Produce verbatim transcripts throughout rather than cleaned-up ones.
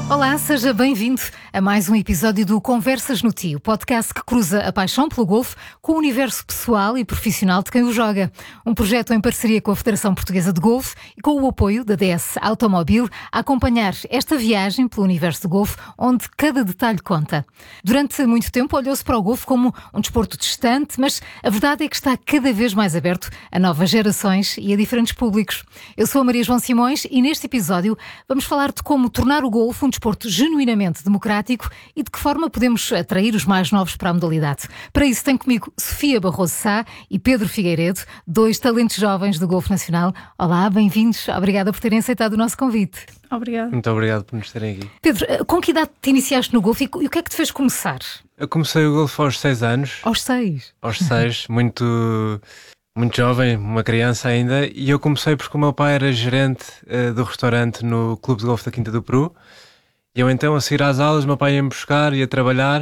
Olá, seja bem-vindo a mais um episódio do Conversas no Tio, podcast que cruza a paixão pelo golfe com o universo pessoal e profissional de quem o joga. Um projeto em parceria com a Federação Portuguesa de Golfe e com o apoio da D S Automobil a acompanhar esta viagem pelo universo do golfe, onde cada detalhe conta. Durante muito tempo olhou-se para o golfe como um desporto distante, mas a verdade é que está cada vez mais aberto a novas gerações e a diferentes públicos. Eu sou a Maria João Simões e neste episódio vamos falar de como tornar o golfe um desporto genuinamente democrático e de que forma podemos atrair os mais novos para a modalidade. Para isso tenho comigo Sofia Barroso Sá e Pedro Figueiredo, dois talentos jovens do golfe nacional. Olá, bem-vindos. Obrigada por terem aceitado o nosso convite. Obrigado. Muito obrigado por nos terem aqui. Pedro, com que idade te iniciaste no golfe e o que é que te fez começar? Eu comecei o golfe aos seis anos. Aos seis? Aos seis, muito... muito jovem, uma criança ainda, e eu comecei porque o meu pai era gerente uh, do restaurante no Clube de Golfe da Quinta do Peru, e eu então a seguir às aulas, meu pai ia-me buscar, ia trabalhar,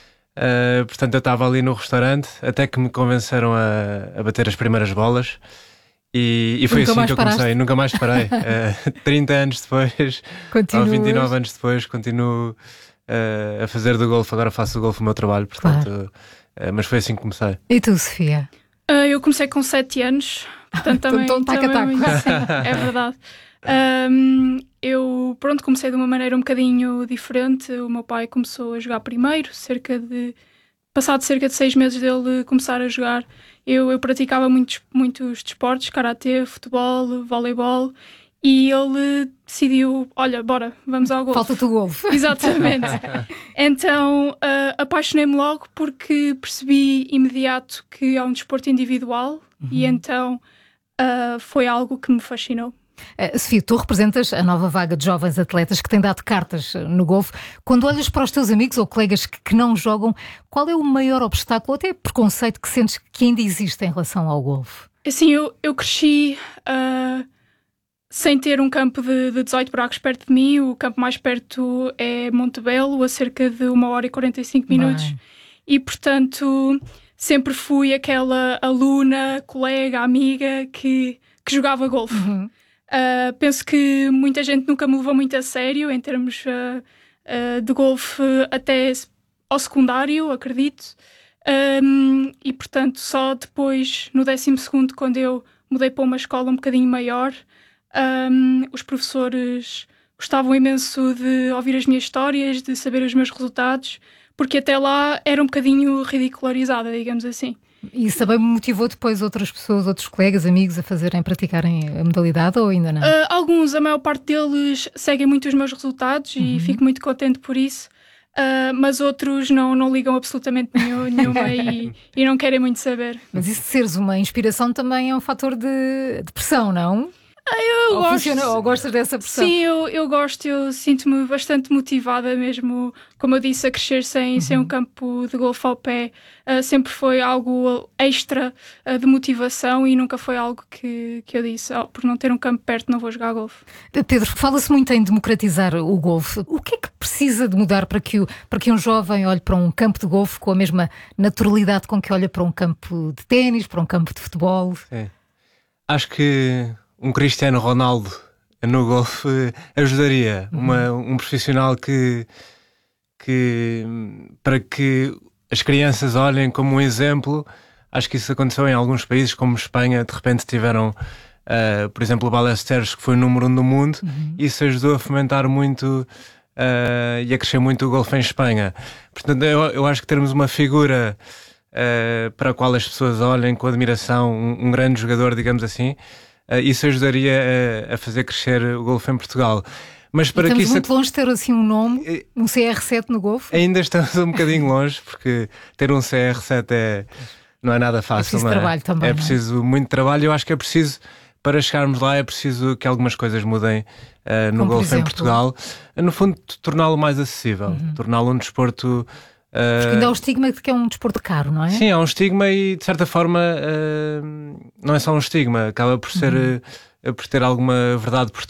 uh, portanto eu estava ali no restaurante, até que me convenceram a, a bater as primeiras bolas, e, e foi nunca assim que eu paraste? comecei, nunca mais parei. uh, trinta anos depois, ou vinte e nove anos depois, continuo uh, a fazer do golfe, agora faço o golfe o meu trabalho, portanto, Claro. uh, mas foi assim que comecei. E tu, Sofia? Uh, eu comecei com sete anos, portanto também, Então, taca, também taca. sim, é verdade. Um, eu, pronto, comecei de uma maneira um bocadinho diferente. O meu pai começou a jogar primeiro, cerca de... Passado cerca de seis meses dele começar a jogar, eu, eu praticava muitos, muitos desportos, karatê, futebol, voleibol, e ele decidiu, olha, bora, vamos ao golfe. Falta-te o golfe. Exatamente. Então uh, apaixonei-me logo porque percebi imediato que é um desporto individual. Uhum. E então uh, foi algo que me fascinou. Uh, Sofia, tu representas a nova vaga de jovens atletas que têm dado cartas no golfe. Quando olhas para os teus amigos ou colegas que, que não jogam, qual é o maior obstáculo ou até preconceito que sentes que ainda existe em relação ao golfe? Assim, eu, eu cresci uh, sem ter um campo de, de dezoito buracos perto de mim. O campo mais perto é Montebello, a cerca de uma hora e quarenta e cinco minutos. Bem. E, portanto, sempre fui aquela aluna, colega, amiga que, que jogava golfe. Uhum. Uh, penso que muita gente nunca me levou muito a sério em termos uh, uh, de golfe até ao secundário, acredito. Um, e, portanto, só depois, no décimo segundo, quando eu mudei para uma escola um bocadinho maior, um, os professores gostavam imenso de ouvir as minhas histórias, de saber os meus resultados, porque até lá era um bocadinho ridicularizada, digamos assim. E isso também motivou depois outras pessoas, outros colegas, amigos a fazerem, a praticarem a modalidade ou ainda não? Uh, alguns, a maior parte deles seguem muito os meus resultados e Uhum. fico muito contente por isso, uh, mas outros não, não ligam absolutamente nenhum, nenhuma e, e não querem muito saber. Mas isso de seres uma inspiração também é um fator de, de pressão, não? Eu ou, gosto. funciona, ou gostas dessa pressão? Sim, eu, eu gosto, eu sinto-me bastante motivada mesmo, como eu disse, a crescer sem, uhum. sem um campo de golfe ao pé. Uh, sempre foi algo extra uh, de motivação e nunca foi algo que, que eu disse, oh, por não ter um campo perto não vou jogar golfe. Pedro, fala-se muito em democratizar o golfe. O que é que precisa de mudar para que, o, para que um jovem olhe para um campo de golfe com a mesma naturalidade com que olha para um campo de ténis, para um campo de futebol? Sim. Acho que um Cristiano Ronaldo no golfe ajudaria. Uhum. Uma, um profissional que, que, para que as crianças olhem como um exemplo. Acho que isso aconteceu em alguns países, como Espanha, de repente tiveram, uh, por exemplo, o Ballesteros, que foi o número um do mundo, uhum. e isso ajudou a fomentar muito uh, e a crescer muito o golfe em Espanha. Portanto, eu, eu acho que termos uma figura uh, para a qual as pessoas olhem com admiração, um, um grande jogador, digamos assim, Uh, isso ajudaria a, a fazer crescer o golfe em Portugal. Mas para estamos que isso... muito longe de ter assim um nome, um C R sete no golfe? Ainda estamos um bocadinho longe, porque ter um C R sete é, não é nada fácil. É preciso não é? trabalho também. É preciso é? muito trabalho. Eu acho que é preciso, para chegarmos lá, é preciso que algumas coisas mudem uh, no Como, golfe exemplo? em Portugal. No fundo, torná-lo mais acessível, Uhum. torná-lo um desporto... Uh, Porque ainda há o estigma de que é um desporto caro, não é? Sim, há um estigma e, de certa forma, uh, não é só um estigma, acaba por ser... Uhum. Uh, por ter alguma verdade por